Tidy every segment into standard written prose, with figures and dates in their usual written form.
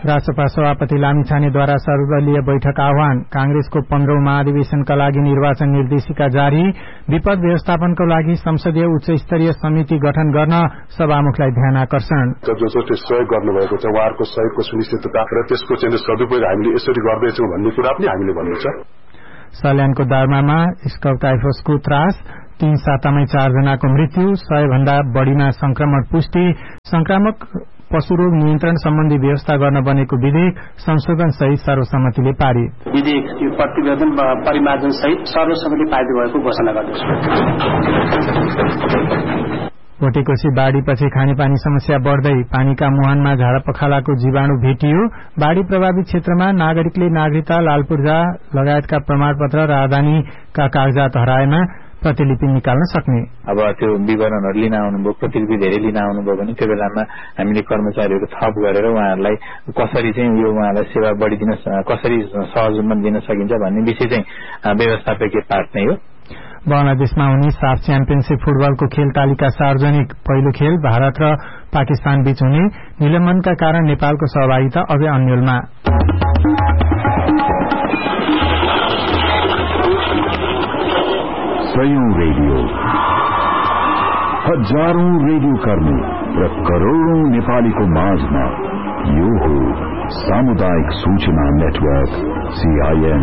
रासपा सभापति लामिछानेद्वारा सर्वदलीय बैठक आह्वान। कांग्रेसको 15औं महाधिवेशनका लागि निर्वाचन निर्देशिका जारी। विपद व्यवस्थापनको लागि संसदीय उच्च स्तरीय समिति गठन गर्न सभामुखलाई ध्यान आकर्षण। जसले सहयोग गर्नुभएको छ उहाँहरूको सहयोगको सुनिश्चितता र त्यसको चाहिँ सदुपयोग हामीले यसरी गर्दैछौँ भन्ने कुरा पनि हामीले भन्नु छ। सल्यानको दार्मामा स्काउट टाइफसको त्रास, 3 सातामै 4 जनाको मृत्यु, 100 भन्दा बढ़ीमा संक्रमण पुष्टि। संक्रामक पशुरोग नियन्त्रण सम्बन्धी व्यवस्था गर्न बनेको विधेयक संशोधन सहित सर्वसम्मतिले पारित। विधेयक प्रतिवेदन परिमार्जन सहित सर्वसम्मतिले पारित भएको घोषणा गर्दछु। भोटेकोशी बाढ़ीपछि खानेपानी समस्या बढ़दै, पानीका मुहानमा झाडापखालाको जीवाणु भेटियो। बाढ़ी प्रभावित क्षेत्रमा नागरिकले नागरिकता, लालपूर्जा लगायतका प्रमाणपत्र, राजधानीका कागजात हराएमा प्रतिलिपि निकाल्न सक्ने। अब त्यो विवरणहरू लिन आउनुभयो, प्रतिलिपि धेरै लिन आउनुभयो भने त्यो बेलामा हामीले कर्मचारीहरू थप गरेर उहाँहरूलाई कसरी चाहिँ यो उहाँलाई सेवा बढ़िदिन, कसरी सहज रूपमा दिन सकिन्छ भन्ने विषय चाहिँ व्यवस्थापकीय पार्ट नै हो। बंगलादेशमा हुने साफ च्याम्पियनशिप फुटबलको खेल तालिका सार्वजनिक। पहिलो खेल भारत र पाकिस्तान बीच हुने। निलम्बनका कारण नेपालको सहभागिता अझै अन्यलमा। सयौं रेडियो, हजारौं रेडियो कर्मी र करोड़ौं नेपालीको माझमा यो हो सामुदायिक सूचना नेटवर्क CIN।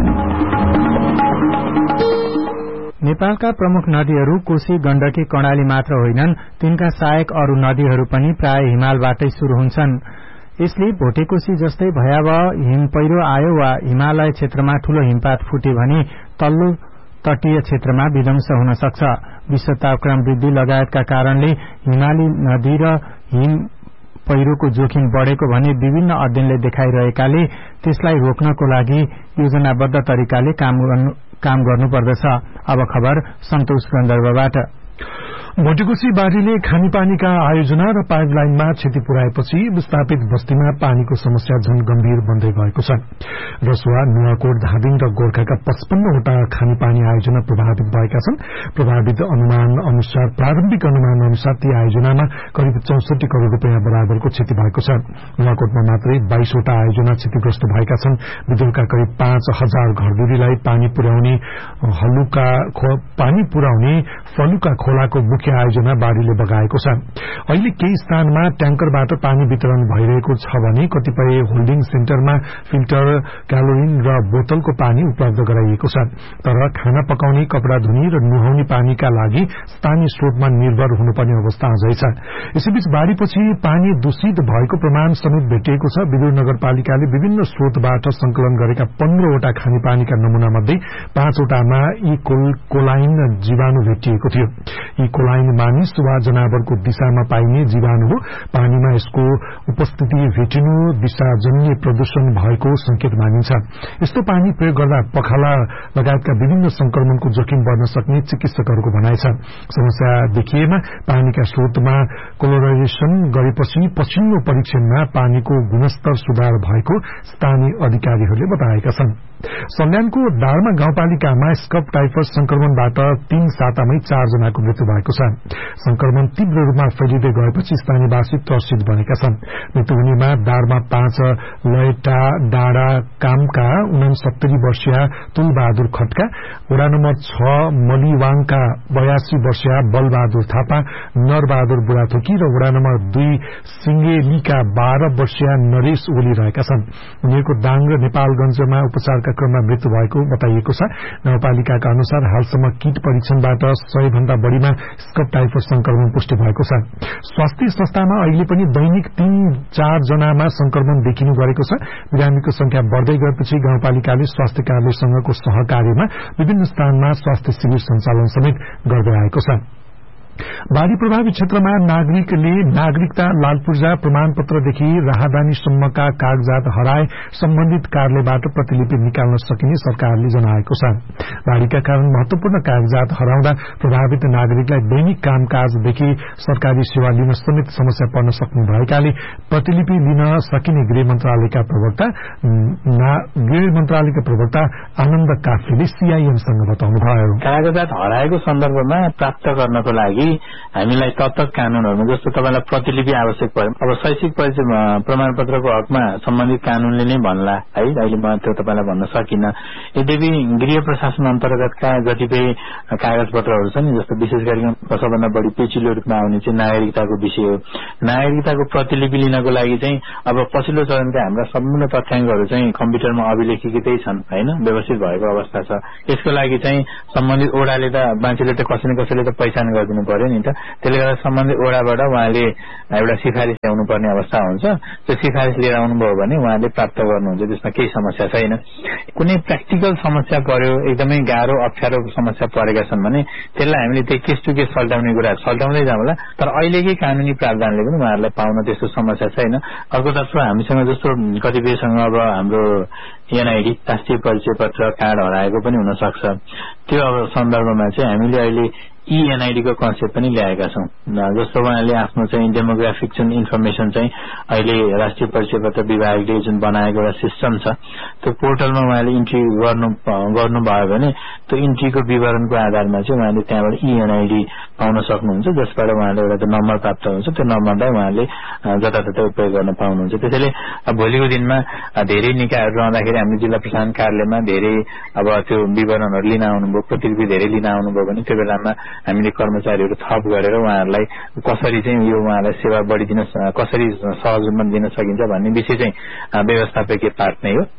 नेपालका प्रमुख नदीहरू कोशी, गण्डकी, कर्णाली मात्र होइनन्, तिनका सहायक अरू नदीहरू पनि प्राय हिमालबाटै शुरू हुन्छन्। यसले भोटेकोशी जस्तै भयावह हिम पहिरो आयो वा हिमालय क्षेत्रमा ठूलो हिमपात फुट्यो भने तल्लो तटीय क्षेत्रमा विध्वंस हुन सक्छ। विश्व तापक्रम वृद्धि लगायतका कारणले हिमाली नदी र हिम पहिरोको जोखिम बढ़ेको भने विभिन्न अध्ययनले देखाइरहेकाले त्यसलाई रोक्नको लागि योजनाबद्ध तरिकाले काम गर्नुपर्दछ। अब खबर सन्तोष गन्धर्वबाट। भोटेकोशी बाढ़ीले खानेपानीका आयोजना र पाइपलाइनमा क्षति पुर्याएपछि विस्थापित बस्तीमा पानीको समस्या झन गम्भीर बन्दै गएको छ। रसुवा, नुवाकोट, धादिङ र गोर्खाका 55 वटा खानेपानी आयोजना प्रभावित भएका छन्। प्रारम्भिक अनुमान अनुसार ती आयोजनामा करिब 64 करोड़ रूपियाँ बराबरको क्षति भएको छ। नुवाकोटमा मात्रै 22 वटा आयोजना क्षतिग्रस्त भएका छन्। विदुरका करिब 5000 घरधुरीलाई पानी पुर्याउने फलुका खोलाको मुख्य आयोजना बाढ़ीले बगाएको छ। अहिले केही स्थानमा ट्याङ्करबाट पानी वितरण भइरहेको छ भने कतिपय होल्डिङ सेन्टरमा फिल्टर, क्यालोरिन र बोतलको पानी उपलब्ध गराइएको छ। तर खाना पकाउने, कपड़ा धुने र नुहाउने पानीका लागि स्थानीय स्रोतमा निर्भर हुनुपर्ने अवस्था अझै छ। यसैबीच बाढ़ीपछि पानी दूषित भएको प्रमाण समेत भेटिएको छ। विदुर नगरपालिकाले विभिन्न स्रोतबाट संकलन गरेका 15 वटा खानेपानीका नमूना मध्ये 5 वटामा कोलाइन जीवाणु भेटिएको थियो। कोलाइन मानिस वा जनावरको दिशामा पाइने जीवाणु हो। पानीमा यसको उपस्थिति भेटिनु दिशाजन्य प्रदूषण भएको संकेत मानिन्छ। यस्तो पानी प्रयोग गर्दा पखाला लगायतका विभिन्न संक्रमणको जोखिम बढ़न सक्ने चिकित्सकहरूको भनाइ छ। समस्या देखिएमा पानीका स्रोतमा क्लोरिनेसन गरेपछि पछिल्लो परीक्षणमा पानीको गुणस्तर सुधार भएको स्थानीय अधिकारीहरूले बताएका छन्। सल्यानको दार्मा गाउँपालिकामा स्कप टाइफस संक्रमणबाट 3 सातामै 4 जनाको मृत्यु भएको छ। संक्रमण तीव्र रूपमा फैलिँदै गएपछि स्थानीयवासी त्रसित बनेका छन्। मृत्यु हुनेमा दार्मा 5 लयटा डाँडा कामका 69 वर्षीय तुलबहादुर खटका, वडा नम्बर 6 मलिवाङका 82 वर्षीय बलबहादुर थापा, नरबहादुर बुढाथोकी र वडा नम्बर 2 सिंगेलीका 12 वर्षीय नरेश ओली रहेका छन्। उनीहरूको दाङ र नेपालगंजमा उपचारका क्रममा मृत्यु भएको बताइएको छ। गाउँपालिकाका अनुसार हालसम्म किट परीक्षणबाट 100 भन्दा बढ़ीमा स्कप टाइफस संक्रमण पुष्टि भएको छ। स्वास्थ्य संस्थामा अहिले पनि दैनिक 3-4 जनामा संक्रमण देखिनु गरेको छ। बिरामीको संख्या बढ़दै गएपछि गाउँपालिकाले स्वास्थ्य कार्यालयसँगको सहकार्यमा विभिन्न स्थानमा स्वास्थ्य शिविर सञ्चालन समेत गर्दै आएको छ। बाढ़ी प्रभावित क्षेत्रमा नागरिकले नागरिकता, लालपूर्जा प्रमाणपत्रदेखि राहदानीसम्मका कागजात हराए सम्बन्धित कार्यालयबाट प्रतिलिपि निकाल्न सकिने सरकारले जनाएको छ। बाढ़ीका कारण महत्वपूर्ण कागजात हराउँदा प्रभावित नागरिकलाई दैनिक कामकाजदेखि सरकारी सेवा लिन समेत समस्या पर्न सक्ने भएकाले प्रतिलिपि लिन सकिने गृह मन्त्रालयका प्रवक्ता आनन्द काफ्लेले CIN सँग बताउनुभयो। कागजात हराएको सन्दर्भमा प्राप्त गर्नको लागि लागि हामीलाई तब कानूनहरुमा जस्तो तपाईलाई प्रतिलिपि आवश्यक पर्यो अब शैक्षिक परिचय प्रमाणपत्रको हकमा सम्बन्धित कानूनले नै भन्ला है अहिले म त्यो तपाईलाई भन्न सकिन्न यद्यपि गृह प्रशासन अन्तर्गतका कतिपय कागजपत्रहरू छन् जस्तो विशेष गरी सबभन्दा बढी पेचिलो रूपमा आउने चाहिँ नागरिकताको विषय हो नागरिकताको प्रतिलिपि लिनको लागि चाहिँ अब पछिल्लो चरणका हाम्रा सम्पूर्ण तथ्याङ्कहरू चाहिँ कम्प्युटरमा अभिलेखितै छन् हैन व्यवस्थित भएको अवस्था छ यसको लागि चाहिँ सम्बन्धित ओडाले त मान्छेले त कसैले त पहिचान गरिदिनु पर्यो नि त त्यसले गर्दा सम्बन्धित ओडाबाट उहाँले एउटा सिफारिस ल्याउनु पर्ने अवस्था हुन्छ त्यो सिफारिस लिएर आउनुभयो भने उहाँले प्राप्त गर्नुहुन्छ त्यसमा केही समस्या छैन कुनै प्र्याक्टिकल समस्या पर्यो एकदमै गाह्रो अप्ठ्यारो समस्या परेका छन् भने त्यसलाई हामीले त्यो केस टु केस सल्टाउने कुरा सल्टाउँदै जाउँला तर अहिलेकै कानूनी प्रावधानले पनि उहाँहरूलाई पाउन त्यस्तो समस्या छैन अर्कोतर्फ हामीसँग जस्तो कतिपयसँग अब हाम्रो एनआईडी राष्ट्रिय परिचय पत्र कार्ड हराएको पनि हुन सक्छ त्यो अब सन्दर्भमा चाहिँ हामीले अहिले एनआईडी को कन्सेप्ट पनि ल्याएका छौं जस्तो उहाँले आफ्नो चाहिँ डेमोग्राफिक जुन इन्फर्मेसन चाहिँ अहिले राष्ट्रिय परिचय पत्र विभागले जुन बनाएको एउटा सिस्टम छ त्यो पोर्टलमा उहाँले इन्ट्री गर्नुभयो भने त्यो इन्ट्रीको विवरणको आधारमा चाहिँ उहाँले त्यहाँबाट एनआईडी पाउन सक्नुहुन्छ जसबाट उहाँले एउटा नम्बर प्राप्त हुन्छ त्यो नम्बरलाई उहाँले जताततै उपयोग गर्न पाउनुहुन्छ त्यसैले भोलिको दिनमा धेरै निकायहरू रहँदाखेरि हामी जिल्ला प्रशासन कार्यालयमा धेरै अब त्यो विवरणहरू लिन आउनुभयो प्रतिलिपि धेरै लिन आउनुभयो भने त्यो बेलामा हामीले कर्मचारीहरू थप गरेर उहाँहरूलाई कसरी चाहिँ यो उहाँलाई सेवा बढिदिन कसरी सहज रूपमा दिन सकिन्छ भन्ने विषय चाहिँ व्यवस्थापकीय पार्ट नै हो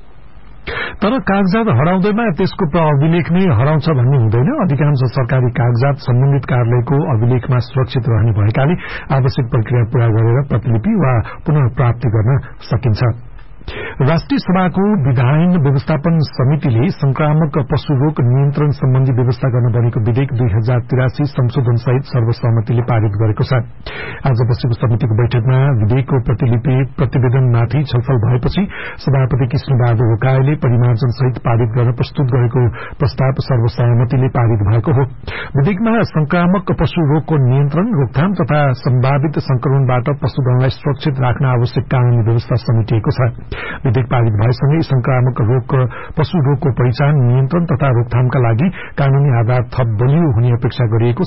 तर कागजात हराउँदैमा त्यसको अभिलेख नै हराउँछ भन्ने हुँदैन अधिकांश सरकारी कागजात सम्बन्धित कार्यालयको अभिलेखमा सुरक्षित रहने भएकाले आवश्यक प्रक्रिया पूरा गरेर प्रतिलिपि वा पुनः प्राप्ति गर्न सकिन्छ राष्ट्रिय सभाको विधायन व्यवस्थापन समितिले संक्रामक पशु रोग नियन्त्रण सम्बन्धी व्यवस्था गर्न बनेको विधेयक 2083 संशोधन सहित सर्वसम्मतिले पारित गरेको छ आज बसेको समितिको बैठकमा विधेयकको प्रतिवेदनमाथि छलफल भएपछि सभापति कृष्णबहादुर रोकाईले परिमार्जन सहित पारित गर्न प्रस्तुत गरेको प्रस्ताव सर्वसम्मतिले पारित भएको हो विधेयकमा संक्रामक पशु रोगको नियन्त्रण रोकथाम तथा सम्भावित संक्रमणबाट पशुधनलाई सुरक्षित राख्न आवश्यक कानूनी व्यवस्था समेटिएको छ विधेयक पारित भएसँगै संक्रामक पशु रोगको पहिचान नियन्त्रण तथा रोकथामका लागि कानूनी आधार थप बलियो हुने अपेक्षा गरिएको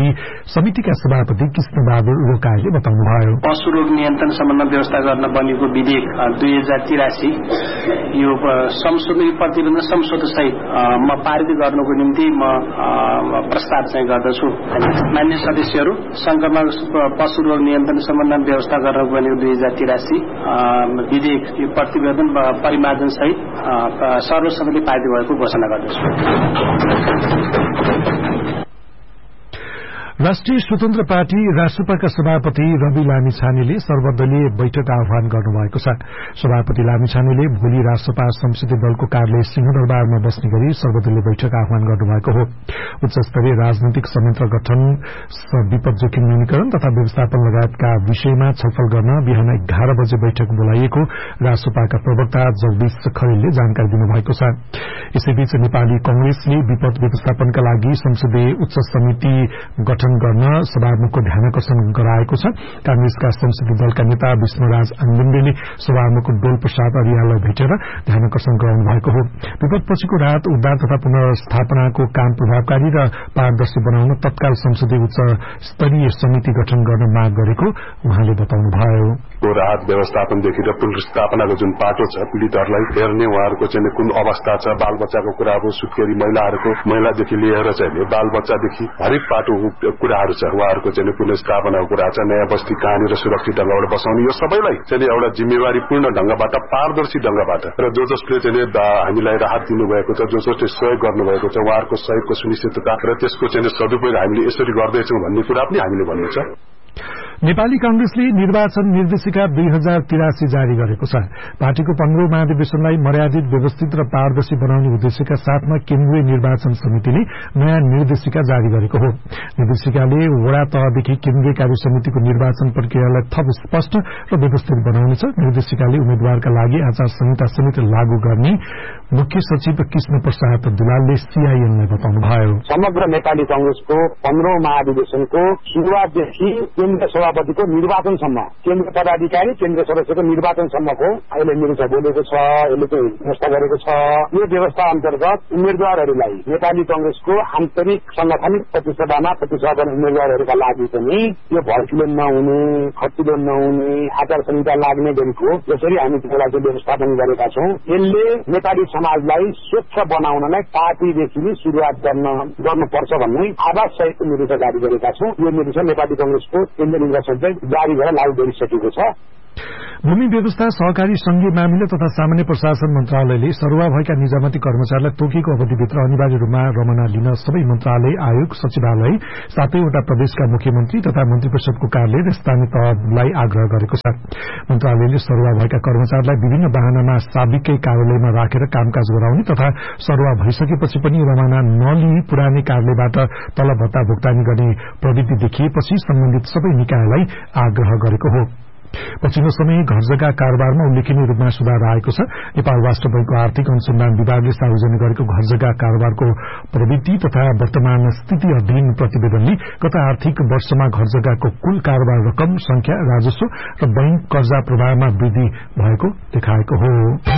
समितिका सभापति कृष्णबहादुर रोकाईले बताउनुभयो पशु रोग नियन्त्रण सम्बन्ध व्यवस्था गर्न बनेको विधेयक 2083 यो संशोधन प्रतिवेदन संशोधन सहित म पारित गर्नको निम्ति म प्रस्ताव चाहिँ गर्दछु मान्य सदस्यहरू संक्रामक पशु रोग नियन्त्रण सम्बन्ध व्यवस्था गर्न बनेको 2083 विधेयक यो प्रतिवेदन परिमार्जन सहित सर्वसम्मतिले पारित भएको घोषणा गर्दछु राष्ट्रिय स्वतन्त्र पार्टी राष्ट्रपाका सभापति रवि लामिछानेले सर्वदलीय बैठक आह्वान गर्नुभएको छ सभापति लामिछानेले भोलि राष्ट्रपा संसदीय दलको कार्यालय सिंहदरबारमा बस्ने गरी सर्वदलीय बैठक आह्वान गर्नुभएको हो उच्चस्तरीय राजनैतिक संयन्त्र गठन विपद जोखिम न्यूनीकरण तथा व्यवस्थापन लगायतका विषयमा छलफल गर्न बिहान 11 बजे बैठक बोलाइएको राष्ट्रपाका प्रवक्ता जगदीश खरेलले जानकारी दिनुभएको छ यसैबीच नेपाली कांग्रेसले विपद व्यवस्थापनका लागि संसदीय उच्च समिति गठन गर्न सभामुखको ध्यानाकर्षण गराएको छ कांग्रेसका संसदीय दलका नेता विष्णुराज आनन्दले सभामुख डोल प्रसाद अरियाललाई भेटेर ध्यानाकर्षण गराउनु भएको हो विपदपछिको राहत उद्धार तथा पुनर्स्थापनाको काम प्रभावकारी र पारदर्शी बनाउन तत्काल संसदीय उच्च स्तरीय समिति गठन गर्न माग गरेको उहाँले बताउनुभयो राहत व्यवस्थापनदेखि र पुनर्स्थापनाको जुन पाटो छ पीड़ितहरूलाई हेर्ने उहाँहरूको चाहिँ कुन अवस्था छ बालबच्चाको कुरा हो सुत्केरी महिलादेखि लिएर चाहिँ बालबच्चादेखि हरेक पाटो कुराहरू छ उहाँहरूको चाहिँ पुनर्स्थापनाको कुरा छ नयाँ बस्ती कहाँनिर सुरक्षित ढंगबाट बसाउने यो सबैलाई चाहिँ एउटा जिम्मेवारीपूर्ण ढंगबाट पारदर्शी ढंगबाट र जसले चाहिँ हामीलाई राहत दिनुभएको छ जसले सहयोग गर्नुभएको छ उहाँहरूको सहयोगको सुनिश्चितता र त्यसको चाहिँ सदुपयोग हामीले यसरी गर्दैछौँ भन्ने कुरा पनि हामीले भन्नु छ नेपाली कांग्रेसले निर्वाचन निर्देशिका 2083 जारी गरेको छ पार्टीको 15औं महाधिवेशनलाई मर्यादित व्यवस्थित र पारदर्शी बनाउने उद्देश्यका साथमा केन्द्रीय निर्वाचन समितिले नयाँ निर्देशिका जारी गरेको हो निर्देशिकाले वडा तहदेखि केन्द्रीय कार्य समितिको निर्वाचन प्रक्रियालाई थप स्पष्ट र व्यवस्थित बनाउनेछ निर्देशिकाले उम्मेद्वारका लागि आचार संहिता समेत लागू गर्ने मुख्य सचिव कृष्ण प्रसाद दुलालले सीआईएनलाई बताउनुभयो समग्र नेपाली कांग्रेसको 15औं महाधिवेशनको शुरूआतदेखि केन्द्र सभापतिको निर्वाचनसम्म केन्द्र पदाधिकारी केन्द्र सदस्यको निर्वाचनसम्मको अहिले निरुचा बोलेको छ, यसले चाहिँ व्यवस्था गरेको छ। यो व्यवस्था अन्तर्गत उम्मेद्वारहरूलाई नेपाली कांग्रेसको आन्तरिक संगठनिक प्रतिस्पर्धामा प्रतिस्पर्धा गर्ने उम्मेद्वारहरूका लागि पनि यो भड्किलो नहुने, खर्चिलो नहुने, आचार संहिता लाग्ने गरीको जसरी हामी त्यसलाई चाहिँ व्यवस्थापन गरेका छौं, यसले नेपाली समाजलाई स्वच्छ बनाउनलाई पार्टीदेखि नै शुरूआत गर्नुपर्छ भन्ने आवाज सहितको निर्देश जारी गरेका छौं। यो निर्देश नेपाली कांग्रेसको केन्द्रीय निर्वाचन जारी गरेर लागू गरिसकेको छ। भूमि व्यवस्था सहकारी संघीय मामिला तथा सामान्य प्रशासन मन्त्रालयले सरुवा भएका निजामती कर्मचारीलाई तोकिएको अवधिभित्र अनिवार्य रूपमा रमना लिन सबै मन्त्रालय, आयोग, सचिवालय, 7वटा प्रदेशका मुख्यमन्त्री तथा मन्त्री परिषदको कार्यालय र स्थानीय तहलाई आग्रह गरेको छ। मन्त्रालयले सरुवा भएका कर्मचारीलाई विभिन्न वाहनामा साबिकै कार्यालयमा राखेर कामकाज गराउने तथा सरुवा भइसकेपछि पनि रमना नलिई पुरानै कार्यालयबाट तलब भत्ता भुक्तानी गर्ने प्रवृत्ति देखिएपछि सम्बन्धित सबै निकायलाई आग्रह गरेको हो। पछिल्लो समय घर जग्गा कारोबारमा उल्लेखनीय रूपमा सुधार आएको छ। नेपाल राष्ट्र बैंकको आर्थिक अनुसन्धान विभागले सार्वजनिक गरेको घर जग्गा कारोबारको प्रवृत्ति तथा वर्तमान स्थिति अध्ययन प्रतिवेदनले गत आर्थिक वर्षमा घर जग्गाको कुल कारोबार रकम, संख्या, राजस्व र बैंक कर्जा प्रवाहमा वृद्धि भएको देखाएको हो।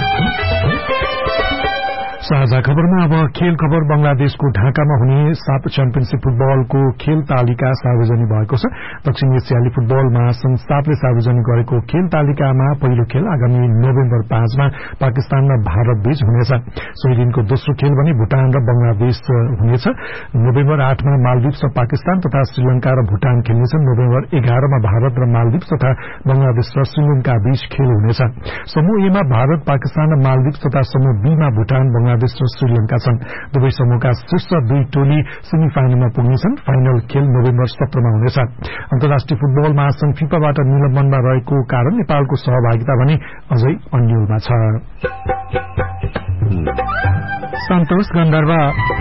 साझा खबरमा अब खेल खबर। बंगलादेशको ढाकामा हुने साफ च्याम्पियनशीप फुटबलको खेल तालिका सार्वजनिक भएको छ। दक्षिण एसियाली फुटबल महासंघ साफले सार्वजनिक गरेको खेल तालिकामा पहिलो खेल आगामी नोभेम्बर 5 मा पाकिस्तान र भारत बीच हुनेछ। सोही दिनको दोस्रो खेल भने भूटान र बंगलादेश हुनेछ। नोभेम्बर 8 मा मालदिप्स र पाकिस्तान तथा श्रीलंका र भूटान खेल्नेछन्। नोभेम्बर 11 मा भारत र मालदिप्स तथा बंगलादेश र श्रीलंका बीच खेल हुनेछ। समूह ए मा भारत, पाकिस्तान र मालदिप्स तथा समूह बी मा भूटान, बंगलादेश र श्रीलंका छन्। दुवै समूहका शीर्ष 2 टोली सेमी फाइनलमा पुग्नेछन्। फाइनल खेल नोभेम्बर 17 मा हुनेछ। अन्तर्राष्ट्रिय फुटबल महासंघ फिफाबाट निलम्बनमा रहेको कारण नेपालको सहभागिता भने अझै अन्यलमा छ। सन्तोष गन्धर्व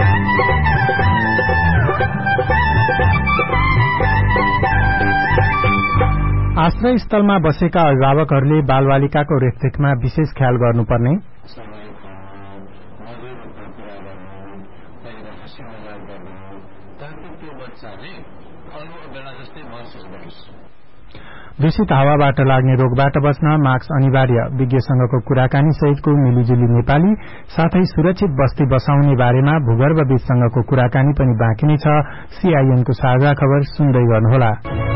आश्रय स्थलमा बसेका अभिभावकहरूले बालबालिकाको रेखदेखमा विशेष ख्याल गर्नुपर्ने, दूषित हावाबाट लाग्ने रोगबाट बच्न मास्क अनिवार्य, विज्ञसँगको कुराकानी सहितको मिलिजुली नेपाली, साथै सुरक्षित बस्ती बसाउने बारेमा भूगर्भविदसँगको कुराकानी पनि बाँकी नै छ। सीआईएनको साझा खबर सुन्दै गर्नुहोला।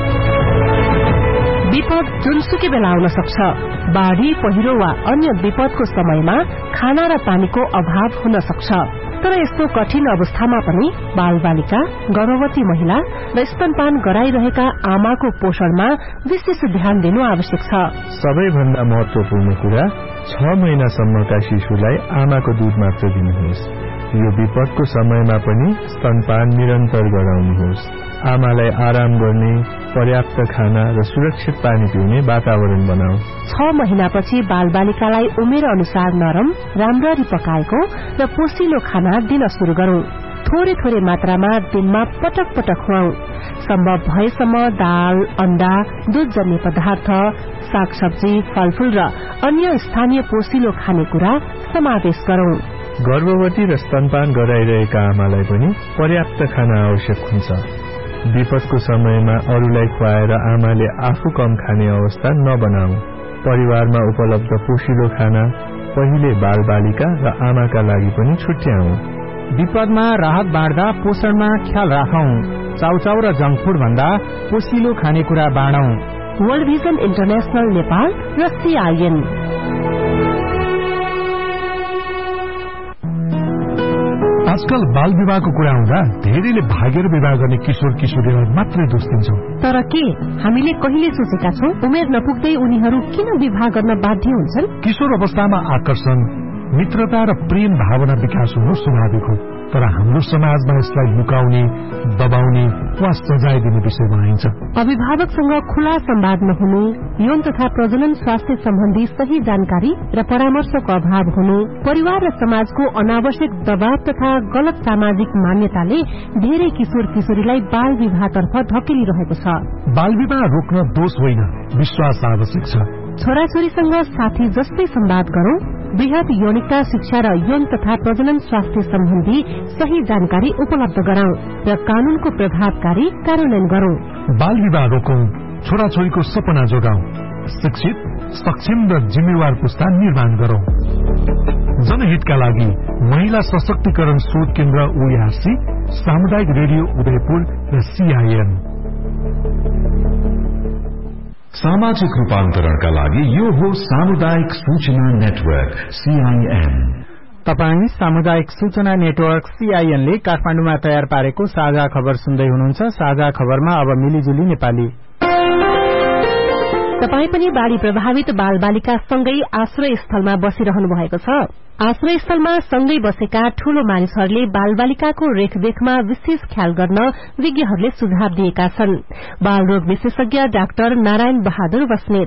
विपद जुनसुकै बेला आउन सक्छ। बाढ़ी, पहिरो वा अन्य विपदको समयमा खाना र पानीको अभाव हुन सक्छ। तर यस्तो कठिन अवस्थामा पनि बालबालिका, गर्भवती महिला र स्तनपान गराइरहेका आमाको पोषणमा विशेष ध्यान दिनु आवश्यक छ। सबैभन्दा महत्वपूर्ण कुरा, 6 महिनासम्मका शिशुलाई आमाको दूध मात्र दिनुहोस्। यो विपदको समयमा पनि स्तनपान निरन्तर गराउनुहोस्। आमालाई आराम गर्ने, पर्याप्त खाना र सुरक्षित पानी पिउने वातावरण बनाऊ। 6 महिनापछि बालबालिकालाई उमेर अनुसार नरम, राम्ररी पकाएको र पोसिलो खाना दिन शुरू गरौं। थोरै थोरै मात्रामा दिनमा पटक पटक खुवाऊ। सम्भव भएसम्म दाल, अण्डा, दूधजन्य पदार्थ, सागसब्जी, फलफूल र अन्य स्थानीय पोसिलो खानेकुरा समावेश गरौं। गर्भवती र स्तनपान गराइरहेका आमालाई पनि पर्याप्त खाना आवश्यक हुन्छ। विपदको समयमा अरूलाई खुवाएर आमाले आफू कम खाने अवस्था नबनाऊ। परिवारमा उपलब्ध पोषिलो खाना पहिले बालबालिका र आमाका लागि पनि छुट्याऊ। विपदमा राहत बाँड्दा पोषणमा ख्याल राखौं। चाउचाउ र जंक फूड भन्दा पोषिलो खानेकुरा बाँडौं। वर्ल्ड भिजन इन्टरनेशनल नेपाल र सीआईएन। आजकल बाल विवाहको कुरा हुँदा धेरैले भागेर विवाह गर्ने किशोर किशोरीलाई मात्रै दोष दिन्छौं। तर के हामीले कहिले सोचेका छौं उमेर नपुग्दै उनीहरू किन विवाह गर्न बाध्य हुन्छन्? किशोर अवस्थामा आकर्षण, मित्रता र प्रेम भावना विकास हुनु स्वाभाविक हो। तर हाम्रो समाजमा यसलाई लुकाउने, दबाउने वा सजाय दिने विषयमा आइन्छ। अभिभावकसँग खुला संवाद नहुनु, यौन तथा प्रजनन स्वास्थ्य सम्बन्धी सही जानकारी र परामर्शको अभाव हुनु, परिवार र समाजको अनावश्यक दबाव तथा गलत सामाजिक मान्यताले धेरै किशोर किशोरीलाई बाल विवाहतर्फ धकेलिरहेको छ। बाल विवाह रोक्न दोष होइन, विश्वास आवश्यक छ। छोराछोरीसँग साथी जस्तै संवाद गरौं। वृहत यौनिकता शिक्षा र यौन तथा प्रजनन स्वास्थ्य सम्बन्धी सही जानकारी उपलब्ध गराउँ र कानूनको प्रभावकारी कार्यान्वयन गरौं। बाल विवाह रोकौं, छोराछोरीको सपना जोगाऊ, शिक्षित, सक्षम र जिम्मेवार पुस्ता निर्माण गरौं। जनहितका लागि महिला सशक्तिकरण शोध केन्द्र OARC, सामुदायिक रेडियो उदयपुर र CIN। सामाजिक रूपान्तरणका लागि यो हो सामुदायिक सूचना नेटवर्क CIN। तपाई सामुदायिक सूचना नेटवर्क CIN ले काठमाडौँमा तयार पारेको साझा खबर सुन्दै हुनुहुन्छ। साझा खबरमा अब मिलिजुली नेपाली। तपाई पनि बाढ़ी प्रभावित बालबालिका सँगै आश्रय स्थलमा बसिरहनु भएको छ। आश्रय स्थलमा सँगै बसेका ठूलो मानिसहरूले बालबालिकाको रेखदेखमा विशेष ख्याल गर्न विज्ञहरूले सुझाव दिएका छन्। बालरोग विशेषज्ञ डाक्टर नारायण बहादुर बस्नेत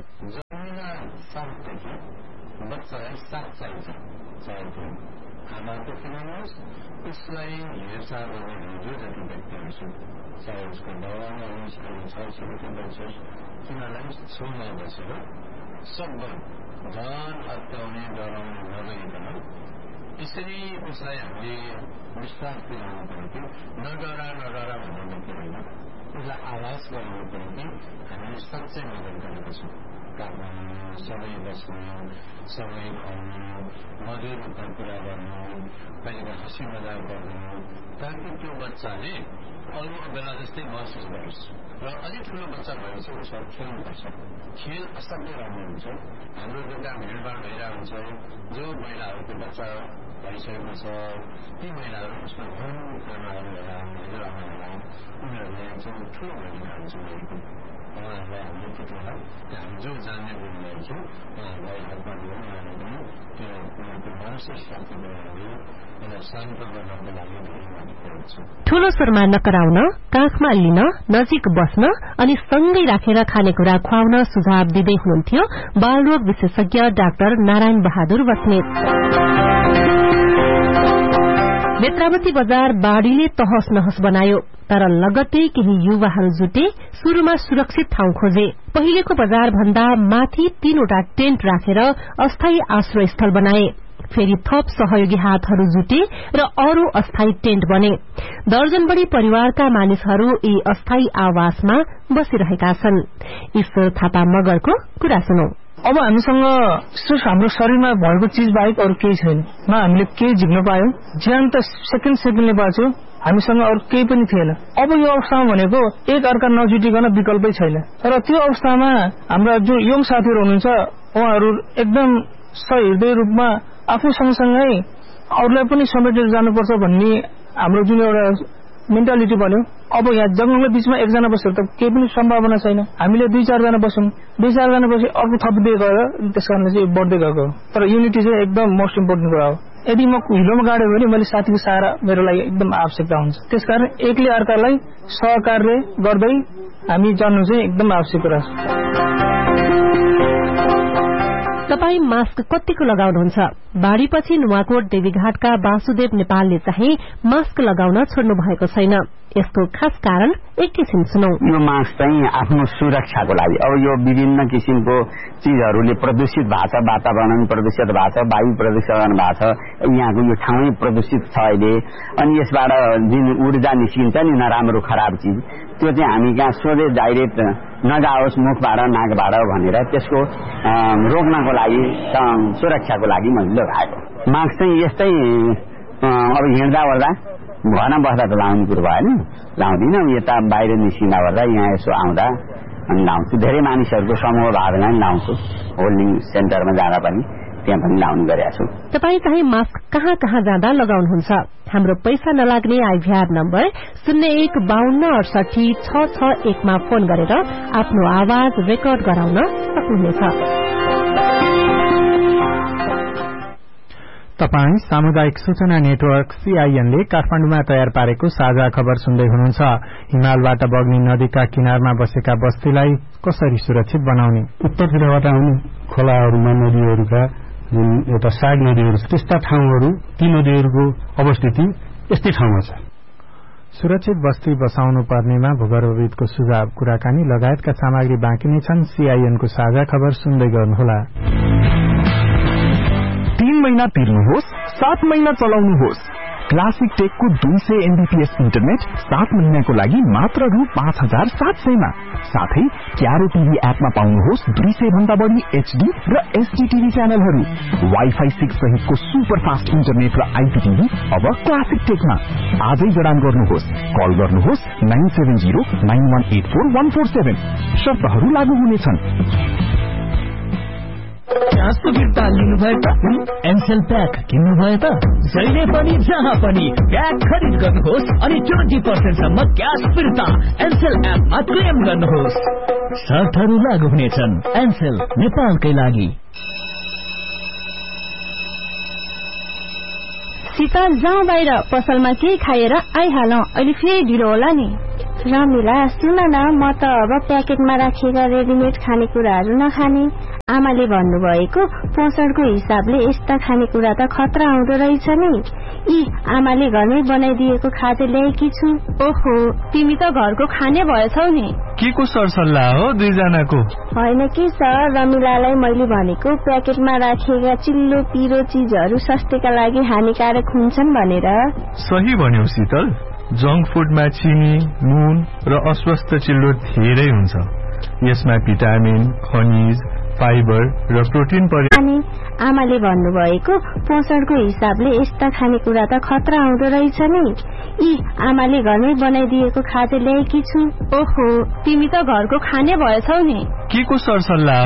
तिनीहरूलाई छेउमा बसेर सबभन्दा जान हत्याउने डराउने नगरिकन यसरी उसलाई हामीले विश्वास दिलाउनु पर्यो कि नडरा भन्नु पर्दैन, उसलाई आभास गराउनु पर्यो कि हामीले सच्चै मद्दत गरेका छौँ। घरमा सबै बस्नु, सबै खुवाउनु, मधुर कुरा गर्नु, कहिलेका हाँसी मजाक गर्नु, ताकि त्यो बच्चाले अरू बेला जस्तै महसुस गरोस्। र अझै ठुलो बच्चा भएपछि उसहरू खेल्नुपर्छ। खेल असाध्यै राम्रो हुन्छ। हाम्रो जग्गा भिडभाड भइरहेको हुन्छ, जो महिलाहरूको बच्चा भइसकेको छ ती महिलाहरू उसमा घुम्नु खानाहरू होला, हजुरआमा होला, उनीहरूले जो ठुलो भूमिका हुन्छ उनीहरूको। उहाँहरूलाई हामीले त्यतिबेला हामी जो जान्ने बोल्नेहरू छौँ उहाँहरूलाई हातमा दिएर उहाँहरूले पनि त्यो उनीहरूको मानसिक स्वास्थ्यको लागि यसलाई शान्त गर्नको लागि ठूलो स्वरमा नकराउन, काखमा लिन, नजिक बस्न अनि सँगै राखेर खानेकुरा खुवाउन सुझाव दिँदै हुनुहुन्थ्यो बालरोग विशेषज्ञ डाक्टर नारायण बहादुर बस्नेत। नेत्रावती बजार बाढ़ीले तहस नहस बनायो, तर लगत्तै केही युवाहरू जुटे शुरूमा सुरक्षित ठाउँ खोजे। पहिलेको बजार भन्दा माथि 3वटा टेन्ट राखेर अस्थायी आश्रय स्थल बनाए। फेरि थप सहयोगी हातहरू जुटे र अरू अस्थायी टेन्ट बने। दर्जन बढ़ी परिवारका मानिसहरू यी अस्थायी आवासमा बसिरहेका छन्। ईश्वर थापा मगरको कुरा सुनौ। अब हामीसँग सिर्फ हाम्रो शरीरमा भएको चीज बाहेक अरू केही छैन। न हामीले केही झिक्न पायौं, ज्यान त सेकेन्डले बाँच्यो, हामीसँग अरू केही पनि थिएन। अब यो अवस्थामा भनेको एक अर्का नजुटिकन विकल्पै छैन। तर त्यो अवस्थामा हाम्रा जो यङ साथीहरू हुनुहुन्छ उहाँहरू एकदम सहृदय रूपमा आफू सँगसँगै अरूलाई पनि समेटेर जानुपर्छ भन्ने हाम्रो जुन एउटा मेन्टालिटी बन्यो। अब यहाँ जंगलको बीचमा एकजना बसेर त केही पनि सम्भावना छैन। हामीले 2-4 जना बस्यौं, 2-4 जना बसे अर्को थप्दै गयो, त्यसकारणले चाहिँ बढ्दै गएको हो। तर युनिटी चाहिँ एकदम मोस्ट इम्पोर्टेन्ट कुरा हो। यदि म हिलोमा गाड्यो भने मैले साथीको सहारा मेरो लागि एकदम आवश्यकता हुन्छ। त्यसकारण एकले अर्कालाई सहकार्य गर्दै हामी जान्नु चाहिँ एकदम आवश्यक कुरा छ। तपाई मास्क कतिको लगाउनुहुन्छ? बाढ़ीपछि नुवाकोट देवीघाटका वासुदेव नेपालले चाहिँ मास्क लगाउन छोड्नु भएको छैन। यसको खास कारण एकैछिन सुनौ। यो मास्क चाहिँ आफ्नो सुरक्षाको लागि। अब यो विभिन्न किसिमको चीजहरूले प्रदूषित भएको छ, वातावरण प्रदूषित भएको छ, वायु प्रदूषण भएको छ, यहाँको यो ठाउँै प्रदूषित छ अहिले। अनि यसबाट जुन ऊर्जा निस्किन्छ नि नराम्रो खराब चीज, त्यो चाहिँ हामी कहाँ सोझै डाइरेक्ट नजाओस् मुखबाट नाकबाट भनेर त्यसको रोक्नको लागि सुरक्षाको लागि मैले लगाएको। मास्क चाहिँ यस्तै अब हिँड्दा ओर्दा घरमा बस्दा त लाउने कुरो भएन, लाउँदिनँ। यता बाहिर निस्किँदा ओर्दा यहाँ यसो आउँदा अनि लाउँछु। धेरै मानिसहरूको समूह भएको बेला पनि लाउँछु। होल्डिङ सेन्टरमा जाँदा पनि त्यहाँ पनि लाउने गरेका छु। तपाईँ चाहिँ मास्क कहाँ कहाँ जाँदा लगाउनुहुन्छ? हाम्रो पैसा नलाग्ने आइभीआर नम्बर 0152686661 मा फोन गरेर आफ्नो आवाज रेकर्ड गराउन सक्नुहुनेछ। तपाई सामुदायिक सूचना नेटवर्क CIN ले काठमाडौँमा तयार पारेको साझा खबर सुन्दै हुनुहुन्छ। हिमालबाट बग्ने नदीका किनारमा बसेका बस्तीलाई कसरी सुरक्षित बनाउने? उत्तरतिरबाट आउने खोलाहरूमा नदीहरूका जुन एउटा साग नदीहरू त्यस्ता ठाउँहरू, ती नदीहरूको अवस्थिति यस्तै ठाउँमा छ। सुरक्षित बस्ती बसाउनु पर्नेमा भूगर्भविदको सुझाव, कुराकानी लगायतका सामग्री बाँकी नै छन्। CIN को साझा खबर सुन्दै गर्नुहोला। 3 महिना तिर्नुहोस्, 7 महिना चलाउनुहोस्। क्लासिक टेकको 200 MBPS इन्टरनेट 7 महिनाको लागि मात्र रु 5700 मा। साथै क्यारो टिभी एपमा पाउनुहोस् 200 भन्दा बढी HD र SD टिभी च्यानलहरू। वाइफाई 6 सहितको सुपर फास्ट इन्टरनेट र IPTV अब क्लासिक टेकमा। आजै जडान गर्नुहोस्। कल गर्नुहोस् 9709184147। शर्तहरू लागू हुनेछन्। ग्यासको फिर्ता लिनुभयो त एमसेल प्याक किन्नुभयो त जहिले पनि जहाँ पनि प्याक खरिद गर्नुहोस् अनि 20% सम्म ग्यास फिर्ता एमसेल एपमा क्लेम गर्नुहोस्। शर्तहरू लागू हुनेछन्। एमसेल नेपालकै लागि। शीतल जाउँ बाहिर पसलमा केही खाएर आइहालौं। अहिले फेरि ढिलो होला नि। रमिला सुन न, म त अब प्याकेटमा राखिएका रेडिमेड खानेकुराहरू नखाने। आमाले भन्नुभएको पोषणको हिसाबले यस्ता खानेकुरा त खतरा हुँदो रहेछ नि। आमाले घरमै बनाइदिएको खाजा ल्याएकी छु। ओहो, तिमी त घरको खाने भएछौ नि। के को सरसल्लाह हो दुईजनाको? होइन कि सर, रमिलालाई मैले भनेको प्याकेटमा राखिएका चिल्लो पिरो चीजहरू स्वास्थ्यका लागि हानिकारक हुन्छन् भनेर। सही भन्यौ शीतल। जंक फूडमा चिनी, नुन र अस्वस्थ चिल्लो धेरै हुन्छ। यसमा भिटामिन, खनिज, फाइबर र प्रोटिन अनि आमाले भन्नुभएको पोषणको हिसाबले यस्ता खानेकुरा त खतरा हुँदो रहेछ नि। आमाले घरमै बनाइदिएको खाजा ल्याएकी छु। ओहो, तिमी त घरको खाने भएछौ नि। के को सरसल्लाह